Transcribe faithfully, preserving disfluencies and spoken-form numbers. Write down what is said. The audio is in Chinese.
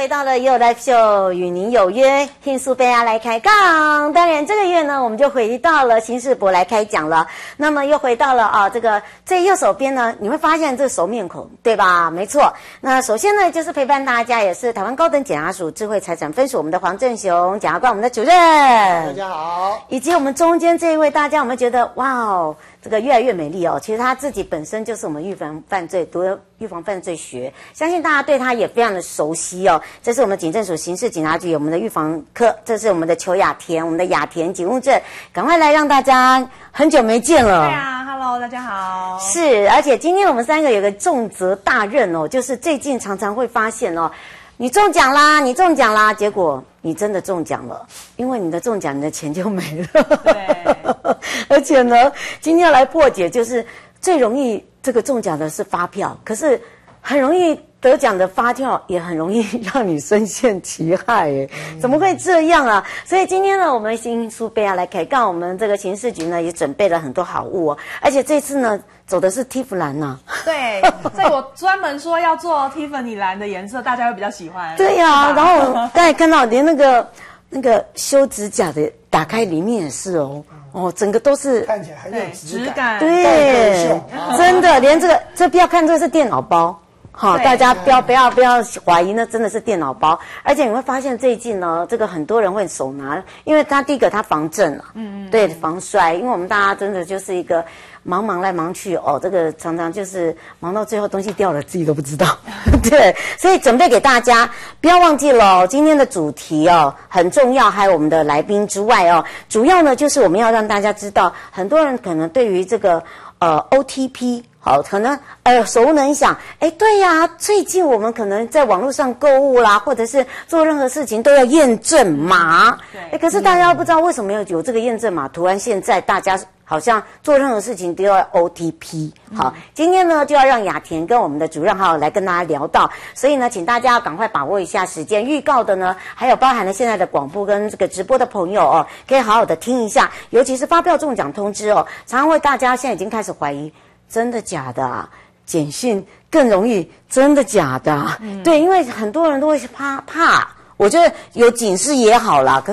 回到了也有 Live Show 与您有约，听苏菲亚来开杠。当然这个月呢，我们就回到了新世博来开讲了。那么又回到了啊，这个最右手边呢，你会发现这个熟面孔，对吧？没错。那首先呢，就是陪伴大家，也是台湾高等检察署智慧财产分署我们的黄正雄检察官，我们的主任。 大家好。 以及我们中间这一位，大家有没有觉得哇哦？这个越来越美丽哦，其实他自己本身就是我们预防犯罪读了预防犯罪学，相信大家对他也非常的熟悉哦。这是我们警政署刑事警察局我们的预防科，这是我们的邱雅田，我们的雅田警务证，赶快来让大家很久没见了。 对啊 ，Hello， 大家好。 是，而且今天我们三个有个重责大任哦，就是最近常常会发现哦，你中奖啦，你中奖啦，结果你真的中奖了，因为你的中奖，你的钱就没了。 对， 而且呢，今天要来破解，就是最容易这个中奖的是发票，可是很容易得奖的发票也很容易让你深陷其害，哎，怎么会这样啊？所以今天呢，我们新苏贝亚来开杠，我们这个刑事局呢也准备了很多好物哦，而且这次呢走的是蒂芙蓝呐。 对，所以我专门说要做 Tiffany 蓝的颜色，大家会比较喜欢。 对呀、啊，然后我刚才看到连那个那个修指甲的打开里面也是哦，哦，整个都是看起来很有质感， 对，真的，连这个这不要看这个是电脑包。好，大家不要不要不要怀疑，那真的是电脑包。而且你会发现最近呢，这个很多人会手拿，因为它第一个它防震啊，嗯嗯，对，防摔。因为我们大家真的就是一个忙忙来忙去哦，这个常常就是忙到最后东西掉了自己都不知道，对。所以准备给大家，不要忘记了哦，今天的主题哦很重要，还有我们的来宾之外哦，主要呢就是我们要让大家知道，很多人可能对于这个呃 O T P。好，可能呃熟能详，哎，对呀，最近我们可能在网络上购物啦，或者是做任何事情都要验证码，对，哎，可是大家不知道为什么有有这个验证码，突然现在大家好像做任何事情都要 O T P。好，嗯、今天呢就要让雅田跟我们的主任号来跟大家聊到，所以呢，请大家要赶快把握一下时间。预告的呢，还有包含了现在的广播跟这个直播的朋友哦，可以好好的听一下，尤其是发票中奖通知哦，常常会大家现在已经开始怀疑。真的假的啊？简讯更容易真的假的啊？嗯、对，因为很多人都会怕怕，我觉得有警示也好啦。可